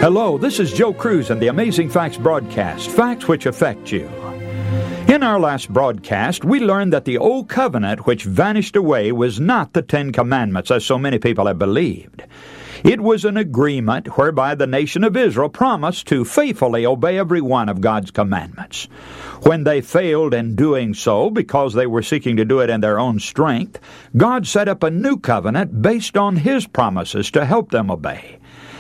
Hello, this is Joe Cruz and the Amazing Facts broadcast, facts which affect you. In our last broadcast, we learned that the Old Covenant which vanished away was not the Ten Commandments, as so many people have believed. It was an agreement whereby the nation of Israel promised to faithfully obey every one of God's commandments. When they failed in doing so, because they were seeking to do it in their own strength, God set up a new covenant based on His promises to help them obey.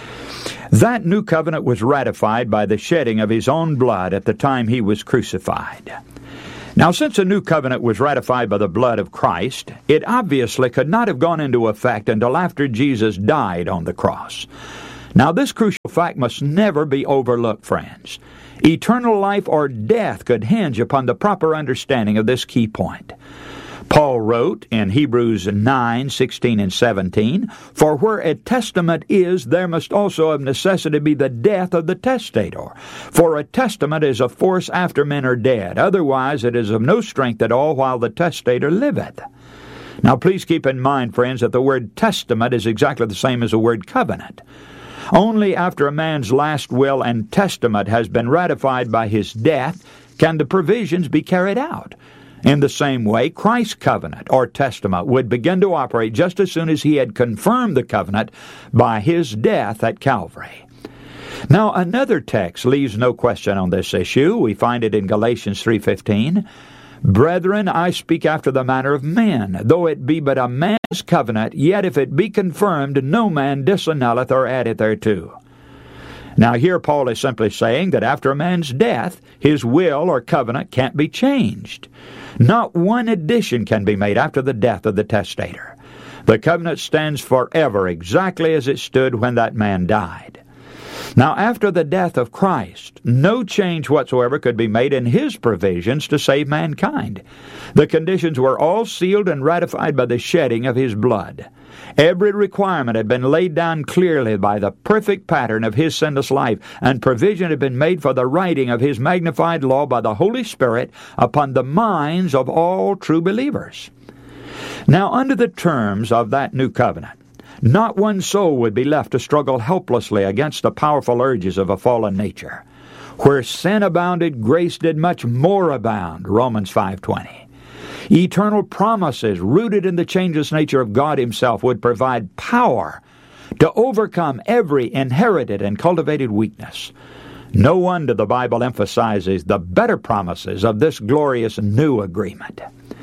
That new covenant was ratified by the shedding of His own blood at the time He was crucified. Now, since a new covenant was ratified by the blood of Christ, it obviously could not have gone into effect until after Jesus died on the cross. Now, this crucial fact must never be overlooked, friends. Eternal life or death could hinge upon the proper understanding of this key point. Paul wrote in Hebrews 9:16 and 17, "For where a testament is, there must also of necessity be the death of the testator. For a testament is of force after men are dead. Otherwise it is of no strength at all while the testator liveth." Now please keep in mind, friends, that the word testament is exactly the same as the word covenant. Only after a man's last will and testament has been ratified by his death can the provisions be carried out. In the same way, Christ's covenant or testament would begin to operate just as soon as He had confirmed the covenant by His death at Calvary. Now, another text leaves no question on this issue. We find it in Galatians 3:15. "Brethren, I speak after the manner of men. Though it be but a man's covenant, yet if it be confirmed, no man disannulleth or addeth thereto." Now here Paul is simply saying that after a man's death, his will or covenant can't be changed. Not one addition can be made after the death of the testator. The covenant stands forever exactly as it stood when that man died. Now after the death of Christ, no change whatsoever could be made in His provisions to save mankind. The conditions were all sealed and ratified by the shedding of His blood. Every requirement had been laid down clearly by the perfect pattern of His sinless life, and provision had been made for the writing of His magnified law by the Holy Spirit upon the minds of all true believers. Now, under the terms of that new covenant, not one soul would be left to struggle helplessly against the powerful urges of a fallen nature. Where sin abounded, grace did much more abound, Romans 5:20. Eternal promises rooted in the changeless nature of God Himself would provide power to overcome every inherited and cultivated weakness. No wonder the Bible emphasizes the better promises of this glorious new agreement.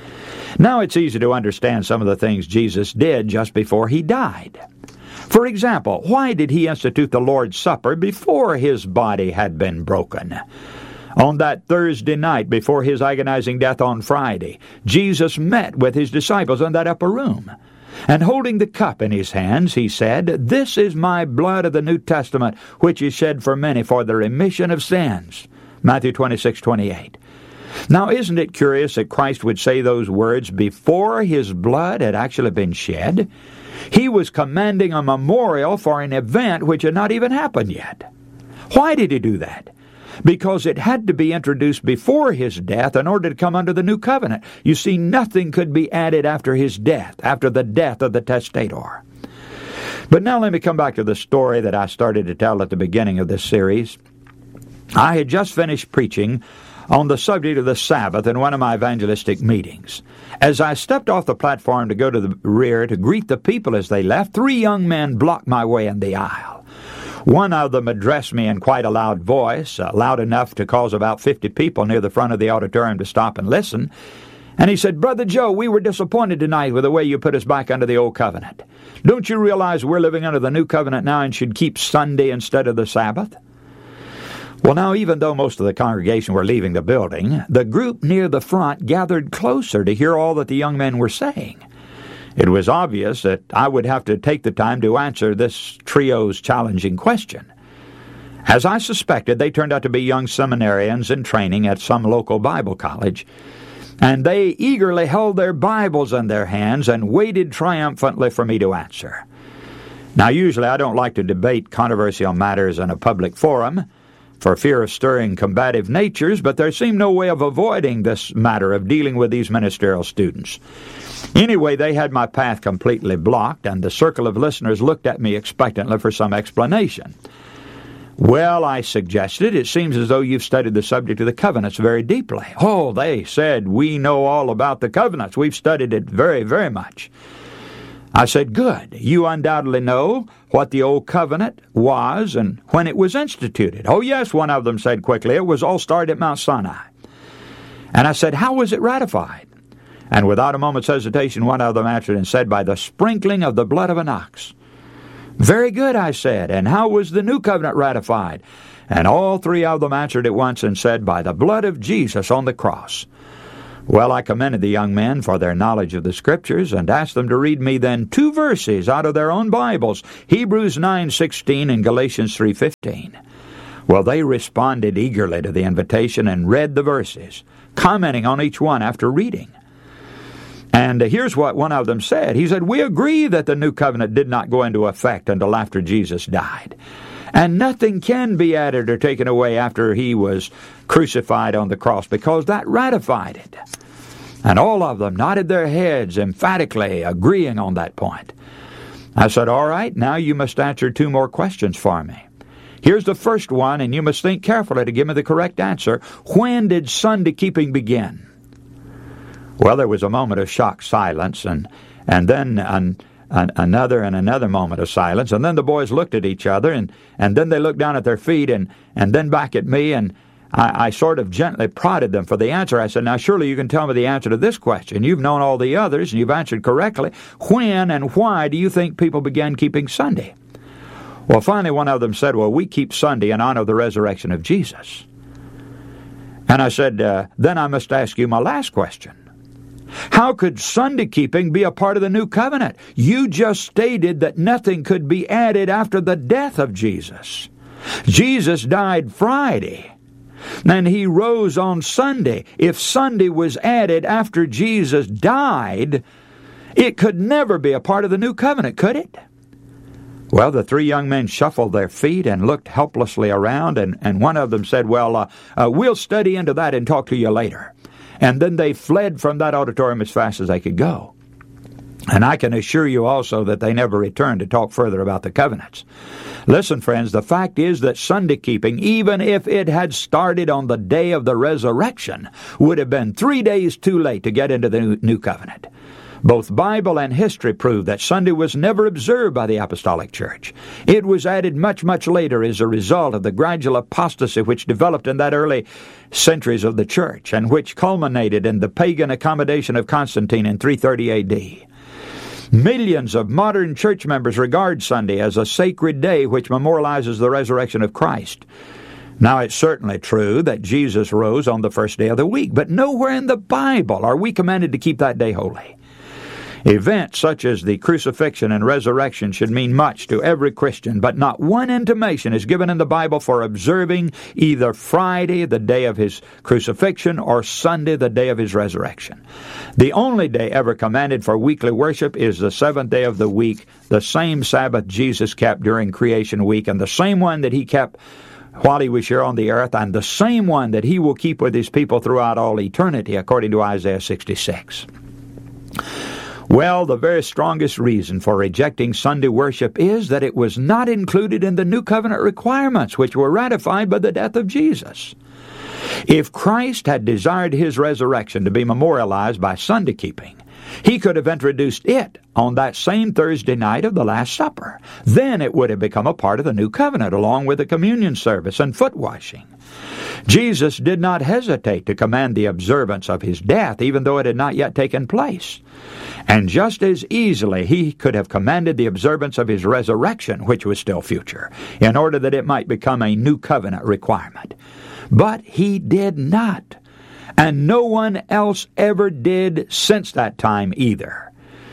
Now it's easy to understand some of the things Jesus did just before He died. For example, why did He institute the Lord's Supper before His body had been broken? On that Thursday night before His agonizing death on Friday, Jesus met with His disciples in that upper room. And holding the cup in His hands, He said, "This is my blood of the New Testament, which is shed for many for the remission of sins." Matthew 26:28. Now, isn't it curious that Christ would say those words before His blood had actually been shed? He was commanding a memorial for an event which had not even happened yet. Why did He do that? Because it had to be introduced before His death in order to come under the new covenant. You see, nothing could be added after His death, after the death of the testator. But now let me come back to the story that I started to tell at the beginning of this series. I had just finished preaching on the subject of the Sabbath in one of my evangelistic meetings. As I stepped off the platform to go to the rear to greet the people as they left, 3 young men blocked my way in the aisle. One of them addressed me in quite a loud voice, loud enough to cause about 50 people near the front of the auditorium to stop and listen. And he said, "Brother Joe, we were disappointed tonight with the way you put us back under the old covenant. Don't you realize we're living under the new covenant now and should keep Sunday instead of the Sabbath?" Well, now, even though most of the congregation were leaving the building, the group near the front gathered closer to hear all that the young men were saying. It was obvious that I would have to take the time to answer this trio's challenging question. As I suspected, they turned out to be young seminarians in training at some local Bible college, and they eagerly held their Bibles in their hands and waited triumphantly for me to answer. Now, usually I don't like to debate controversial matters in a public forum, for fear of stirring combative natures, but there seemed no way of avoiding this matter of dealing with these ministerial students. Anyway, they had my path completely blocked, and the circle of listeners looked at me expectantly for some explanation. Well, I suggested, it seems as though you've studied the subject of the covenants very deeply. Oh, they said, we know all about the covenants. We've studied it very, very much. I said, good. You undoubtedly know what the Old Covenant was and when it was instituted. Oh, yes, one of them said quickly, it was all started at Mount Sinai. And I said, how was it ratified? And without a moment's hesitation, one of them answered and said, by the sprinkling of the blood of an ox. Very good, I said. And how was the New Covenant ratified? And all three of them answered at once and said, by the blood of Jesus on the cross. Well, I commended the young men for their knowledge of the Scriptures and asked them to read me then 2 verses out of their own Bibles, Hebrews 9:16 and Galatians 3:15. Well, they responded eagerly to the invitation and read the verses, commenting on each one after reading. And here's what one of them said. He said, we agree that the New Covenant did not go into effect until after Jesus died. And nothing can be added or taken away after he was crucified on the cross, because that ratified it. And all of them nodded their heads emphatically, agreeing on that point. I said, all right, now you must answer 2 more questions for me. Here's the first one, and you must think carefully to give me the correct answer. When did Sunday keeping begin? Well, there was a moment of shocked silence, and then another moment of silence, and then the boys looked at each other, and then they looked down at their feet, and then back at me, and I sort of gently prodded them for the answer. I said, now surely you can tell me the answer to this question. You've known all the others, and you've answered correctly. When and why do you think people began keeping Sunday? Well, finally one of them said, well, we keep Sunday in honor of the resurrection of Jesus. And I said, then I must ask you my last question. How could Sunday keeping be a part of the New Covenant? You just stated that nothing could be added after the death of Jesus. Jesus died Friday, and he rose on Sunday. If Sunday was added after Jesus died, it could never be a part of the New Covenant, could it? Well, the 3 young men shuffled their feet and looked helplessly around, and one of them said, well, we'll study into that and talk to you later. And then they fled from that auditorium as fast as they could go. And I can assure you also that they never returned to talk further about the covenants. Listen, friends, the fact is that Sunday keeping, even if it had started on the day of the resurrection, would have been 3 days too late to get into the New Covenant. Both Bible and history prove that Sunday was never observed by the Apostolic Church. It was added much, much later as a result of the gradual apostasy which developed in that early centuries of the Church, and which culminated in the pagan accommodation of Constantine in 330 A.D. Millions of modern church members regard Sunday as a sacred day which memorializes the resurrection of Christ. Now, it's certainly true that Jesus rose on the first day of the week, but nowhere in the Bible are we commanded to keep that day holy. Events such as the crucifixion and resurrection should mean much to every Christian, but not one intimation is given in the Bible for observing either Friday, the day of his crucifixion, or Sunday, the day of his resurrection. The only day ever commanded for weekly worship is the 7th day of the week, the same Sabbath Jesus kept during creation week, and the same one that he kept while he was here on the earth, and the same one that he will keep with his people throughout all eternity, according to Isaiah 66. Well, the very strongest reason for rejecting Sunday worship is that it was not included in the New Covenant requirements, which were ratified by the death of Jesus. If Christ had desired his resurrection to be memorialized by Sunday keeping, he could have introduced it on that same Thursday night of the Last Supper. Then it would have become a part of the New Covenant, along with the communion service and foot washing. Jesus did not hesitate to command the observance of his death, even though it had not yet taken place. And just as easily he could have commanded the observance of his resurrection, which was still future, in order that it might become a New Covenant requirement. But he did not. And no one else ever did since that time either.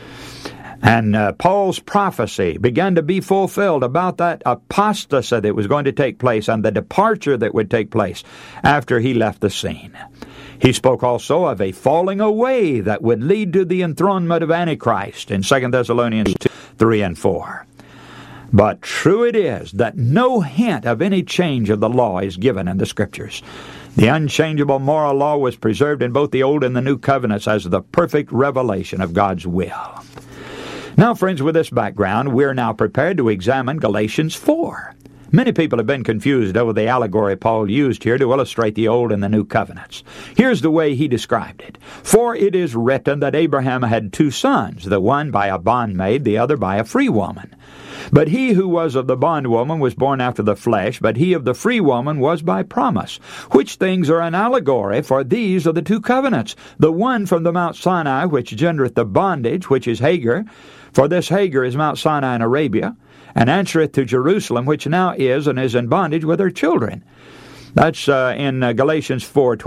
And Paul's prophecy began to be fulfilled about that apostasy that was going to take place and the departure that would take place after he left the scene. He spoke also of a falling away that would lead to the enthronement of Antichrist in 2 Thessalonians 2, 3 and 4. But true it is that no hint of any change of the law is given in the Scriptures. The unchangeable moral law was preserved in both the Old and the New Covenants as the perfect revelation of God's will. Now, friends, with this background, we're now prepared to examine Galatians 4. Many people have been confused over the allegory Paul used here to illustrate the Old and the New Covenants. Here's the way he described it. For it is written that Abraham had 2 sons, the one by a bondmaid, the other by a free woman. But he who was of the bondwoman was born after the flesh, but he of the free woman was by promise. Which things are an allegory, for these are the 2 covenants. The one from the Mount Sinai, which gendereth the bondage, which is Hagar. For this Hagar is Mount Sinai in Arabia, and answereth to Jerusalem, which now is and is in bondage with her children. That's in Galatians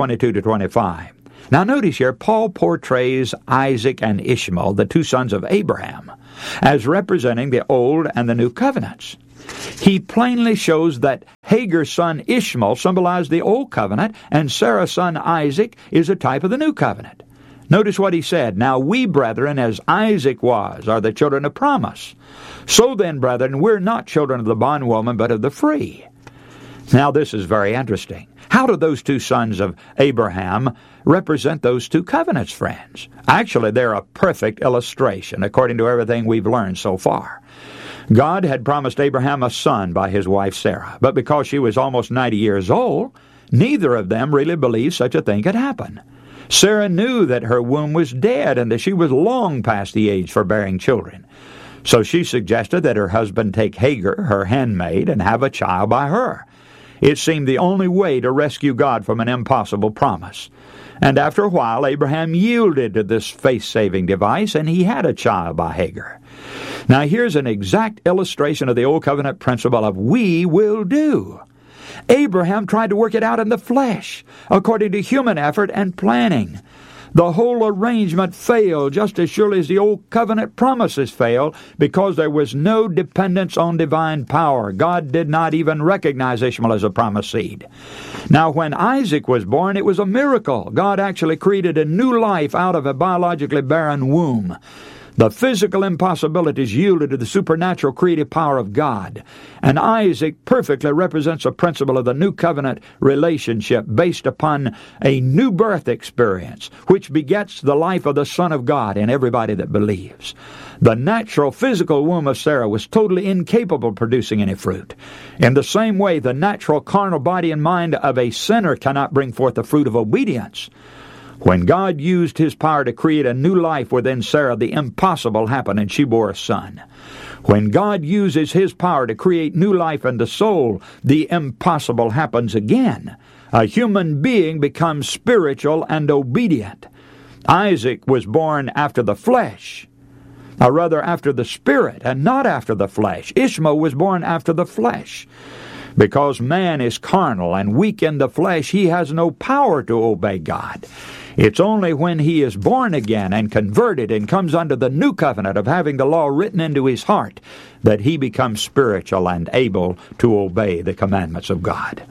4:22-25. Now notice here, Paul portrays Isaac and Ishmael, the 2 sons of Abraham, as representing the Old and the New Covenants. He plainly shows that Hagar's son Ishmael symbolized the Old Covenant, and Sarah's son Isaac is a type of the New Covenant. Notice what he said, Now we, brethren, as Isaac was, are the children of promise. So then, brethren, we're not children of the bondwoman, but of the free. Now this is very interesting. How do those 2 sons of Abraham represent those 2 covenants, friends? Actually, they're a perfect illustration, according to everything we've learned so far. God had promised Abraham a son by his wife Sarah, but because she was almost 90 years old, neither of them really believed such a thing could happen. Sarah knew that her womb was dead and that she was long past the age for bearing children. So she suggested that her husband take Hagar, her handmaid, and have a child by her. It seemed the only way to rescue God from an impossible promise. And after a while, Abraham yielded to this faith-saving device, and he had a child by Hagar. Now here's an exact illustration of the Old Covenant principle of we will do. Abraham tried to work it out in the flesh, according to human effort and planning. The whole arrangement failed just as surely as the Old Covenant promises failed, because there was no dependence on divine power. God did not even recognize Ishmael as a promised seed. Now, when Isaac was born, it was a miracle. God actually created a new life out of a biologically barren womb. The physical impossibilities yielded to the supernatural creative power of God. And Isaac perfectly represents a principle of the new covenant relationship based upon a new birth experience, which begets the life of the Son of God in everybody that believes. The natural physical womb of Sarah was totally incapable of producing any fruit. In the same way, the natural carnal body and mind of a sinner cannot bring forth the fruit of obedience. When God used his power to create a new life within Sarah, the impossible happened, and she bore a son. When God uses his power to create new life in the soul, the impossible happens again. A human being becomes spiritual and obedient. Isaac was born after the flesh, or rather after the spirit, and not after the flesh. Ishmael was born after the flesh. Because man is carnal and weak in the flesh, he has no power to obey God. It's only when he is born again and converted and comes under the new covenant of having the law written into his heart that he becomes spiritual and able to obey the commandments of God.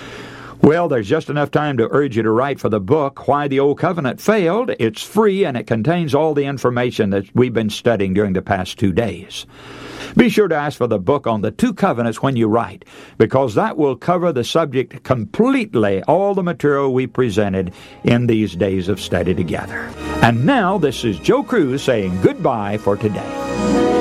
Well, there's just enough time to urge you to write for the book, Why the Old Covenant Failed. It's free, and it contains all the information that we've been studying during the past 2 days. Be sure to ask for the book on the 2 covenants when you write, because that will cover the subject completely, all the material we presented in these days of study together. And now, this is Joe Cruz saying goodbye for today.